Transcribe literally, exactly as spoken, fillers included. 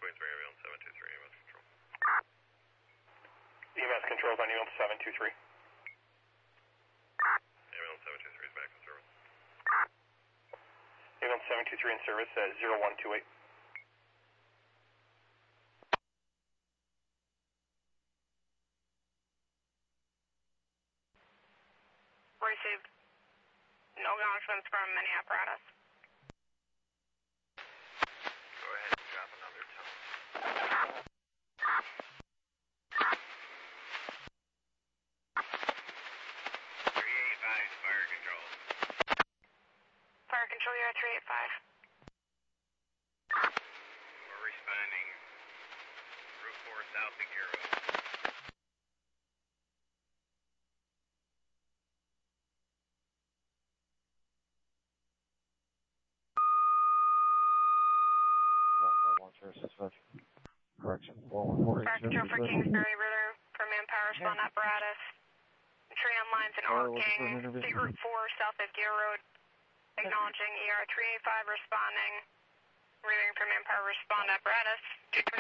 Queensbury, ambulance seven two three, E M S control. E M S controls on ambulance seven two three. Ambulance seven two three is back in service. Ambulance seven two three in service at zero one two eight. Received. No acknowledgements from any apparatus. Go ahead and drop another tone. three eighty-five, fire control. Fire control, you're at three eighty-five. We're responding. Route four south of Gear Road. Correction, four one four eight. Fire control for Kingsbury, Ritter, for manpower, respond apparatus. Tram lines and arcing, State Route four, south of Gear Road. Acknowledging E R three eighty-five responding. Reading for manpower, respond apparatus.